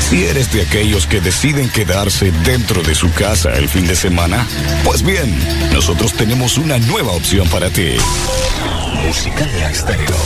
Si eres de aquellos que deciden quedarse dentro de su casa el fin de semana, pues bien, nosotros tenemos una nueva opción para ti. Musicalia Estéreo.